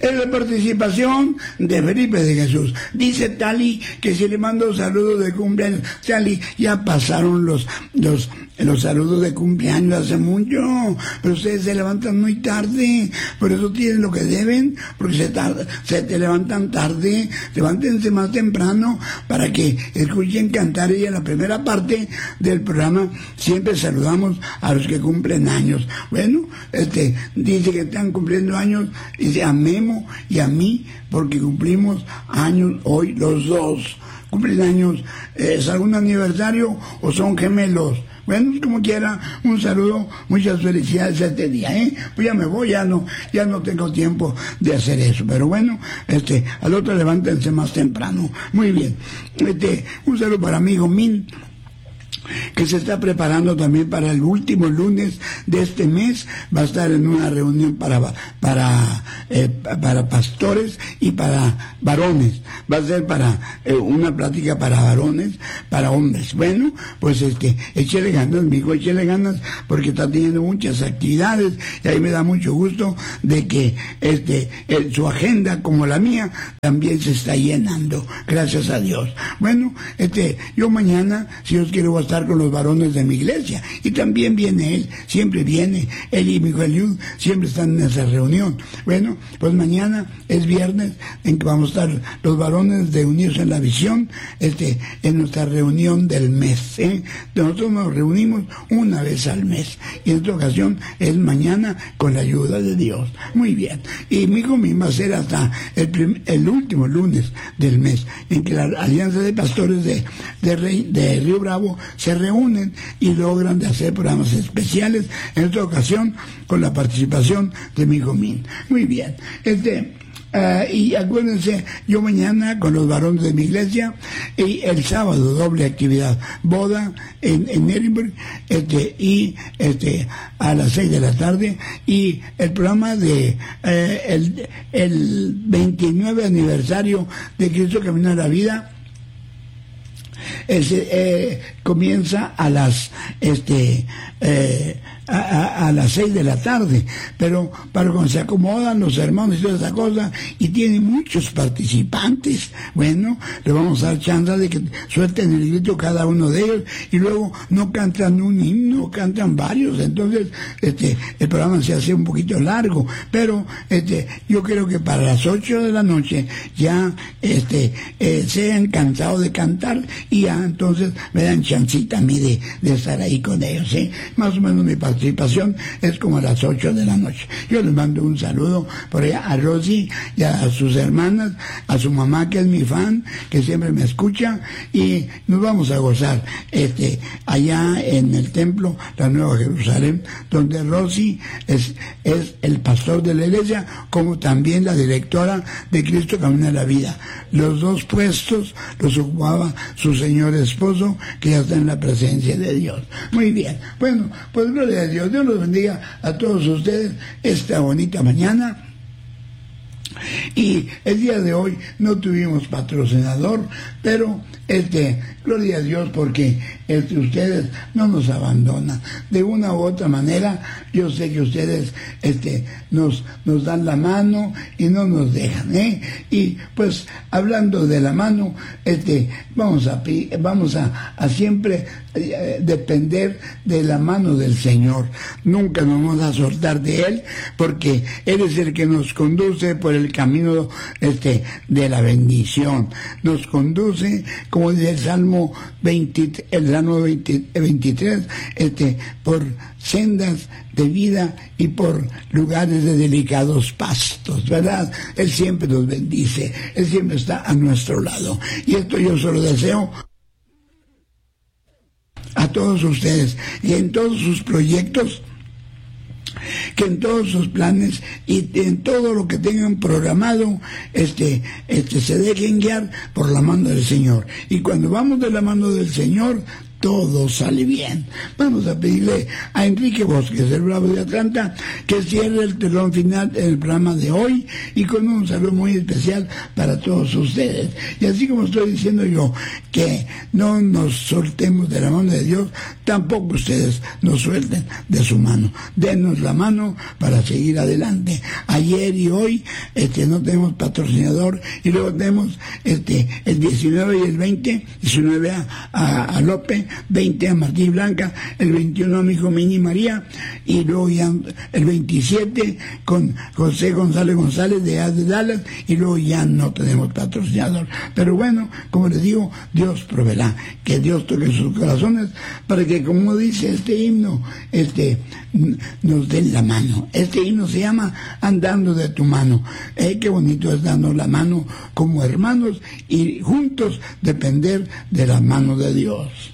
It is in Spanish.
Es la participación de Felipe de Jesús. Dice Tali que si le mando saludos de cumpleaños. Tali, ya pasaron los saludos de cumpleaños hace mucho, pero ustedes se levantan muy tarde, por eso tienen lo que deben, porque se te levantan tarde. Levántense más temprano para que escuchen cantar. Y en la primera parte del programa siempre saludamos a los que cumplen años. Bueno, dice que están cumpliendo años, dice a Memo y a mí, porque cumplimos años hoy los dos. ¿Cumplen años? ¿Es algún aniversario o son gemelos? Bueno, como quiera, un saludo, muchas felicidades este día, ¿eh? Pues ya me voy, ya no tengo tiempo de hacer eso, pero bueno, al otro levántense más temprano. Muy bien. Un saludo para amigo Min, que se está preparando también para el último lunes de este mes. Va a estar en una reunión para pastores y para varones. Va a ser para una plática para varones, para hombres. Bueno, pues échele ganas, mijo, échele ganas, porque está teniendo muchas actividades, y ahí me da mucho gusto de que su agenda, como la mía, también se está llenando, gracias a Dios. Bueno, yo mañana, si Dios quiere, voy a estar con los varones de mi iglesia, y también viene él, siempre viene él y mi hijo Eliud, siempre están en esa reunión. Bueno, pues mañana es viernes en que vamos a estar los varones de Unidos en la Visión, en nuestra reunión del mes, Nosotros nos reunimos una vez al mes, y en esta ocasión es mañana con la ayuda de Dios. Muy bien, y mi hijo va a ser hasta el último lunes del mes, en que la Alianza de Pastores de Río Bravo se reúnen y logran de hacer programas especiales, en esta ocasión con la participación de mi hijo Min. Muy bien, y acuérdense, yo mañana con los varones de mi iglesia, y el sábado doble actividad, boda en Edinburgh, y a las 6 de la tarde, y el programa de el 29 aniversario de Cristo Camino a la Vida comienza a las a las 6 de la tarde, pero para cuando se acomodan los hermanos y toda esa cosa, y tiene muchos participantes, bueno, le vamos a dar chance de que suelten el grito cada uno de ellos, y luego no cantan un himno, cantan varios, entonces el programa se hace un poquito largo, pero yo creo que para las 8 de la noche ya se han cansado de cantar, y ya entonces me dan chancita a mí de estar ahí con ellos, más o menos mi participación es como a las 8 de la noche. Yo les mando un saludo por allá a Rosy y a sus hermanas, a su mamá, que es mi fan, que siempre me escucha, y nos vamos a gozar allá en el templo, la Nueva Jerusalén, donde Rosy es el pastor de la iglesia, como también la directora de Cristo Camino a la Vida. Los dos puestos los ocupaba su señor esposo, que ya está en la presencia de Dios. Muy bien, bueno, pues gloria a Dios. Dios los bendiga a todos ustedes esta bonita mañana. Y el día de hoy no tuvimos patrocinador, pero gloria a Dios, porque ustedes no nos abandonan de una u otra manera. Yo sé que ustedes nos dan la mano y no nos dejan, y pues hablando de la mano, vamos a siempre depender de la mano del Señor. Nunca nos vamos a soltar de Él, porque Él es el que nos conduce por el camino de la bendición. Nos conduce, como dice el Salmo 23, por sendas de vida y por lugares de delicados pastos, ¿verdad? Él siempre nos bendice, Él siempre está a nuestro lado. Y esto yo solo deseo a todos ustedes, y en todos sus proyectos, que en todos sus planes y en todo lo que tengan programado, se dejen guiar por la mano del Señor. Y cuando vamos de la mano del Señor, todo sale bien. Vamos a pedirle a Enrique Bosques, el Bravo de Atlanta, que cierre el telón final del programa de hoy y con un saludo muy especial para todos ustedes. Y así como estoy diciendo yo que no nos soltemos de la mano de Dios, tampoco ustedes nos suelten de su mano. Denos la mano para seguir adelante. Ayer y hoy no tenemos patrocinador, y luego tenemos el 19 y el 20, 19 a López, 20 a Martí Blanca, el 21 a mi hijo Mini María, y luego ya el 27 con José González de Dallas, y luego ya no tenemos patrocinador. Pero bueno, como les digo, Dios proveerá, que Dios toque sus corazones para que, como dice este himno, nos den la mano. Este himno se llama Andando de tu mano. Qué bonito es darnos la mano como hermanos y juntos depender de la mano de Dios.